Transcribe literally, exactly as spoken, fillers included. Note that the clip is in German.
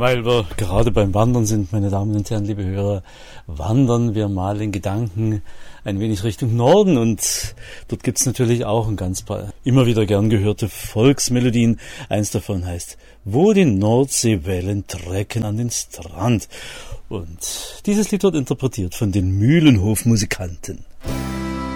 Weil wir gerade beim Wandern sind, meine Damen und Herren, liebe Hörer, wandern wir mal in Gedanken ein wenig Richtung Norden und dort gibt's natürlich auch ein ganz paar immer wieder gern gehörte Volksmelodien. Eins davon heißt Wo die Nordseewellen trecken an den Strand. Und dieses Lied wird interpretiert von den Mühlenhof-Musikanten.